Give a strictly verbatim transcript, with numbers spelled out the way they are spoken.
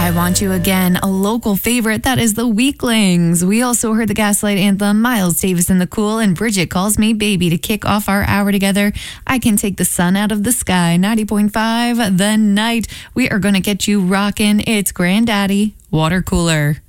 I Want You Again, a local favorite. That is the Weaklings. We also heard the Gaslight anthem, Miles Davis and the Cool, and Bridget Calls Me Baby to kick off our hour together. I Can Take the Sun Out of the Sky, ninety point five The Night. We are going to get you rocking. It's Granddaddy Water Cooler.